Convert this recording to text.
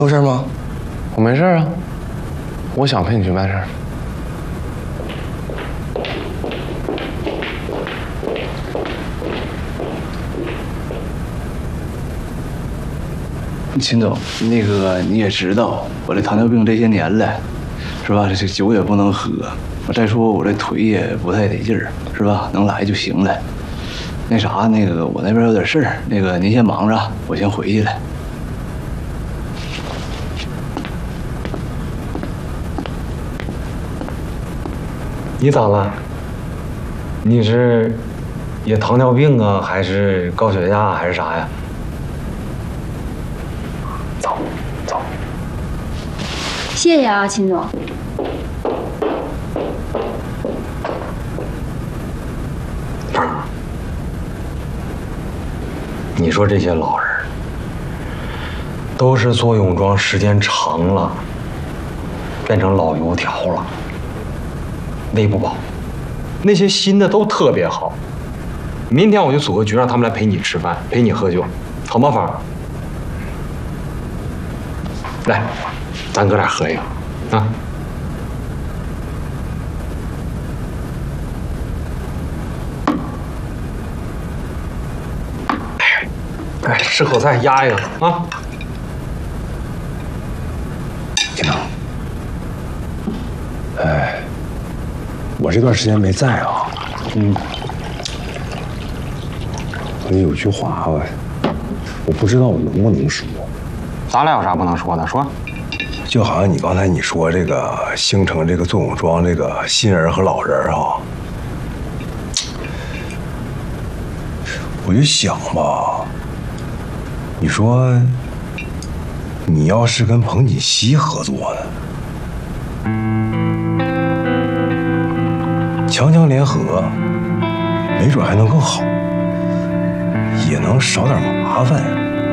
有事吗？ 我没事啊，我想陪你去办事儿。 秦总，那个你也知道，我这糖尿病这些年了，是吧？这酒也不能喝，再说我这腿也不太得劲儿，是吧？能来就行了。那啥，那个我那边有点事儿，那个您先忙着，我先回去了。 你咋了？你是也糖尿病啊，还是高血压，还是啥呀？走，走。 谢谢啊，秦总。 凤儿，你说这些老人都是做泳装时间长了，变成老油条了。胃不饱，那些新的都特别好。明天我就组个局，让他们来陪你吃饭，陪你喝酒，好吗，芳儿？来，咱哥俩喝一个啊！哎，吃口菜压一个啊！ 金堂，我这段时间没在啊。我有句话我不知道我能不能说。 咱俩有啥不能说的？说。 就好像你刚才你说这个星城这个做泳装这个新人和老人啊，我就想吧，你说你要是跟彭锦熙合作呢，强强联合，没准还能更好，也能少点麻烦。